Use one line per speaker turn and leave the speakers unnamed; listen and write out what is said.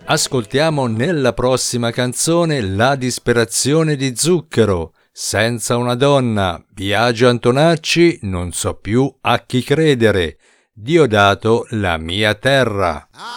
Ascoltiamo nella prossima canzone La disperazione di Zucchero. Senza una donna, Biagio Antonacci, non so più a chi credere. Diodato la mia terra.